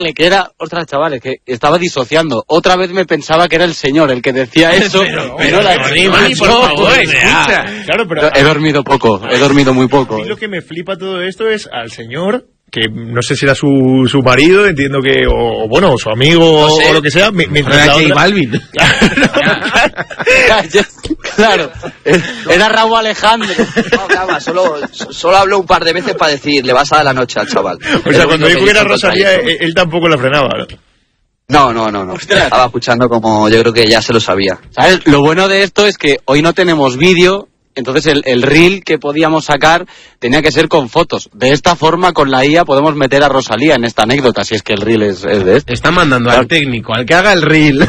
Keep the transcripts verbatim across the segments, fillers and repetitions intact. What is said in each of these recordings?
que era, ostras, chavales, que estaba disociando. Otra vez me pensaba que era el señor el que decía eso. Pero, pero pero, la pero, por favor, escucha. Claro, pero he dormido poco, he dormido muy poco. A mí lo que me flipa todo esto es al señor, que no sé si era su, su marido, entiendo que, o bueno, su amigo, no sé, o lo que sea, me, mientras era la J otra... Balvin. Claro, era Raúl Alejandro. No, calma, solo, solo habló un par de veces para decir, le vas a dar la noche al chaval. O sea, cuando dijo que era Rosalía, él, él tampoco la frenaba, ¿no? No, no, no, no. Estaba escuchando como yo creo que ya se lo sabía. ¿Sabes? Lo bueno de esto es que hoy no tenemos vídeo, entonces el, el reel que podíamos sacar tenía que ser con fotos. De esta forma, con la I A, podemos meter a Rosalía en esta anécdota, si es que el reel es, es de esto. Están mandando claro. al técnico, al que haga el reel.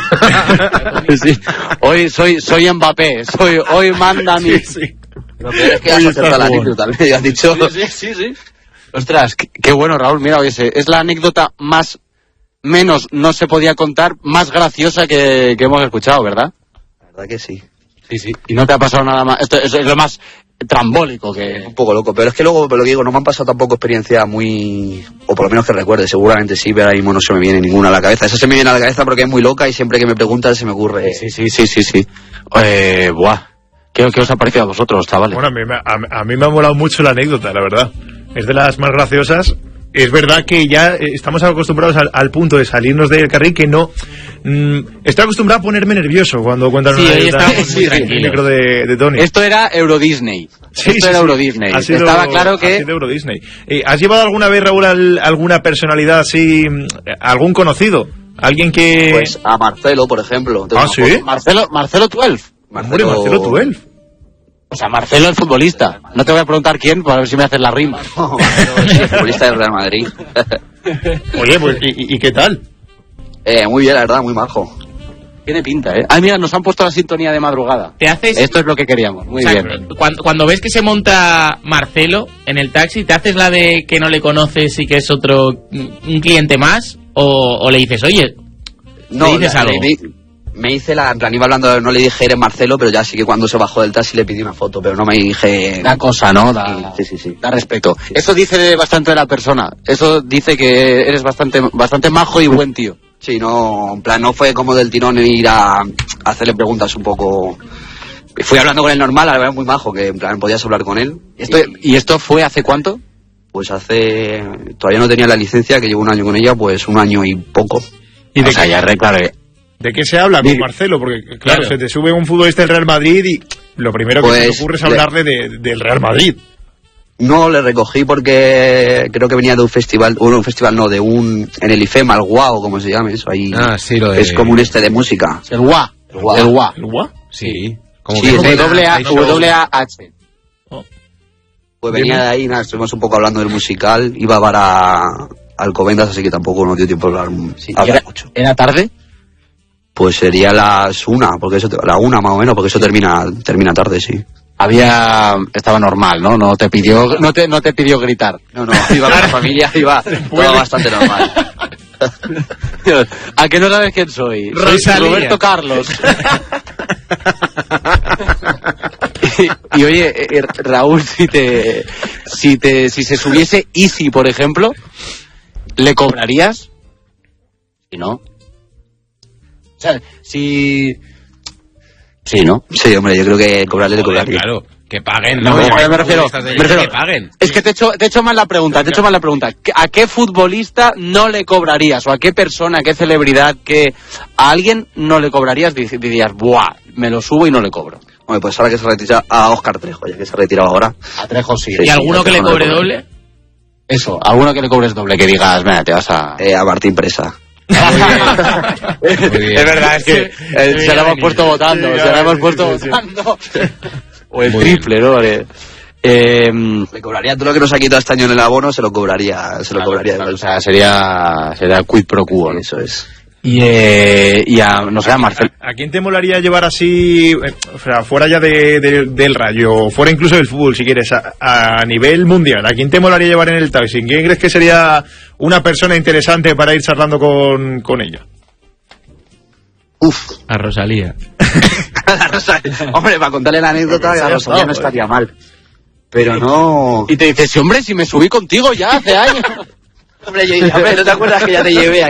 Sí. Hoy soy soy Mbappé, soy, hoy manda mi... Sí, sí. Lo peor es que has acertado la anécdota, ¿me has dicho? Sí, sí, sí. Ostras, qué, qué bueno, Raúl. Mira, oye, es la anécdota más... menos no se podía contar, más graciosa que, que hemos escuchado, ¿verdad? La verdad que sí. Sí, sí. Y no te ha pasado nada más. Esto es, es lo más trambólico que... Un poco loco, pero es que luego, lo que digo, no me han pasado tampoco experiencias muy... O por lo menos que recuerde, seguramente sí, pero ahora mismo no se me viene ninguna a la cabeza. Esa se me viene a la cabeza porque es muy loca y siempre que me preguntan se me ocurre... Sí, sí, sí, sí, sí. Eh, buah. ¿Qué, ¿Qué os ha parecido a vosotros, chavales? Bueno, a mí, a, a mí me ha molado mucho la anécdota, la verdad. Es de las más graciosas. Es verdad que ya estamos acostumbrados al, al punto de salirnos del carril que no... Mmm, estoy acostumbrado a ponerme nervioso cuando cuentan sí, una anécdota sí, en el micro de, de Tony. Esto era Euro Disney. Sí, Esto sí, era sí. Euro Disney. Ha sido, Estaba claro que... Ha sido Euro Disney. Eh, ¿Has llevado alguna vez, Raúl, al, alguna personalidad así, algún conocido? ¿Alguien que...? Pues a Marcelo, por ejemplo. ¿Ah, sí? Marcelo, Marcelo doce. Hombre, Marcelo doce. O sea, Marcelo el futbolista. No te voy a preguntar quién, para ver si me haces la rima. No, Marcelo, sí, el futbolista del Real Madrid. Oye, pues, ¿y, y qué tal? Eh, muy bien, la verdad, muy majo. Tiene pinta, ¿eh? Ay, mira, nos han puesto la sintonía de madrugada. ¿Te haces...? Esto es lo que queríamos, muy o sea, bien. Cuando, cuando ves que se monta Marcelo en el taxi, ¿te haces la de que no le conoces y que es otro, un cliente más? ¿O, o le dices, oye, no, le dices la, algo? Me, me hice la... En plan, iba hablando, no le dije eres Marcelo, pero ya sí que cuando se bajó del taxi le pedí una foto, pero no me dije... Da cosa, ¿no? Da, sí, sí, sí. Da respeto. Eso dice bastante de la persona. Eso dice que eres bastante, bastante majo y buen tío. Sí, no, en plan, no fue como del tirón ir a, a hacerle preguntas un poco... Fui hablando con él normal, la verdad es muy majo, que en plan podías hablar con él. Esto, ¿Y esto fue hace cuánto? Pues hace... Todavía no tenía la licencia, que llevo un año con ella, pues un año y poco. ¿Y de, o sea, qué, ya re, claro, ¿de qué se habla con Marcelo? Porque, claro, claro, se te sube un futbolista del Real Madrid y lo primero que pues, se te ocurre es hablarle de, del Real Madrid. No, le recogí porque creo que venía de un festival, bueno, un festival no, de un, en el IFEMA, el Guau, como se llame eso ahí. Ah, sí, lo de... Es como un este de música. El Guau. El Guau. El Guau. ¿El Guau? Sí. Como sí, que W A H. Oh. Pues venía de ahí, nada, estuvimos un poco hablando del musical, iba para Alcobendas, así que tampoco nos dio tiempo a hablar, sí, hablar era, mucho. ¿Era tarde? Pues sería las una, porque eso, la una más o menos, porque eso termina, termina tarde, sí. Había, estaba normal, ¿no? No te pidió, no te, no te pidió gritar. No, no, iba con la familia, iba todo bastante normal. ¿A que no sabes quién soy? Rosalía. Soy Roberto Carlos. y, y oye, eh, Raúl, si te, si te, si se subiese Easy, por ejemplo, ¿le cobrarías? Si no. O sea, si... Sí, ¿no? Sí, hombre, yo creo que cobrarle le cobraría. Claro, que paguen, ¿no? no, no me refiero, me refiero que paguen. Es que te he hecho, te he hecho mal la pregunta, te he hecho mal la pregunta. ¿A qué futbolista no le cobrarías? ¿O a qué persona, a qué celebridad, que a alguien no le cobrarías? Dirías, buah, me lo subo y no le cobro. Hombre, pues ahora que se retira a Óscar Trejo, ya que se ha retirado ahora. A Trejo sí. ¿Y sí, alguno sí, que le cobre no doble? Eso, alguno que le cobres doble, que digas, mira, te vas a... Eh, a Martín Presa. Muy bien. Muy bien. Es verdad, es que eh, se la hemos puesto votando, sí, se la hemos puesto sí, votando. Sí, sí. O el muy triple, bien. ¿No? Vale. Eh, le cobraría todo lo que nos ha quitado este año en el abono, se lo cobraría, se lo claro, cobraría. Claro, o sea, sería, sería quid pro quo, ¿no? Eso es. Y, eh, y a, no sé, a Marcel. ¿A, ¿A quién te molaría llevar así, eh, o sea, fuera ya de, de, del Rayo, fuera incluso del fútbol, si quieres, a, a nivel mundial? ¿A quién te molaría llevar en el taxi? ¿Quién crees que sería una persona interesante para ir charlando con, con ella? Uf. A Rosalía. A Rosalía. Hombre, para contarle la anécdota, a Rosalía no estaría mal. Pero no... Y te dices, sí, hombre, si me subí contigo ya hace años. Hombre, yo, hombre, ¿no te acuerdas que ya te llevé